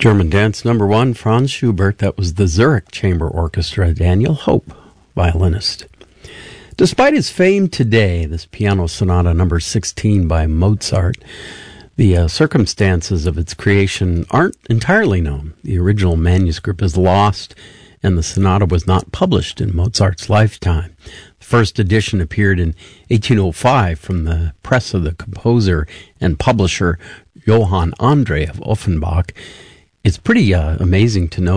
German Dance Number 1, Franz Schubert. That was the Zurich Chamber Orchestra, Daniel Hope, violinist. Despite his fame today, this piano sonata number 16 by Mozart, the circumstances of its creation aren't entirely known. The original manuscript is lost, and the sonata was not published in Mozart's lifetime. The first edition appeared in 1805 from the press of the composer and publisher Johann Andre of Offenbach. It's pretty amazing to know